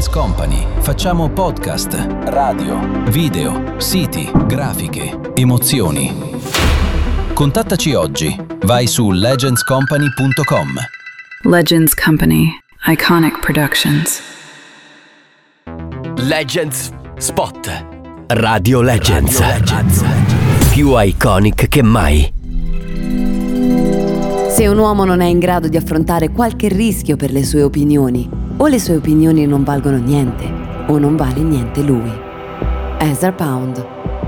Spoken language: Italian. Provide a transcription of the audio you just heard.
Legends Company facciamo podcast, radio, video, siti, grafiche, emozioni. Contattaci oggi. Vai su legendscompany.com. Legends Company. Iconic Productions. Legends Spot. Radio Legends. Più iconic che mai. Se un uomo non è in grado di affrontare qualche rischio per le sue opinioni, o le sue opinioni non valgono niente, o non vale niente lui. Ezra Pound.